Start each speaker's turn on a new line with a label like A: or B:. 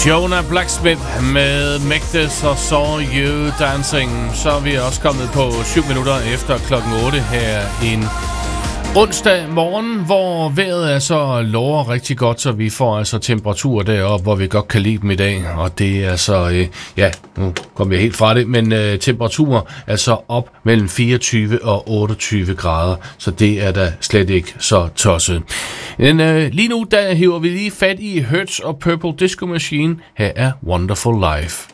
A: Jonah Blacksmith med Make This og Saw You Dancing. Så er vi også kommet på 7 minutter efter klokken 8 her en onsdag morgen, hvor vejret altså lover rigtig godt, så vi får altså temperaturer deroppe, hvor vi godt kan lide dem i dag. Og det er altså, nu kommer jeg helt fra det, men temperaturer altså op mellem 24 og 28 grader, så det er da slet ikke så tosset. Men lige nu, der hiver vi lige fat i Hertz og Purple Disco Machine. Her er Wonderful Life.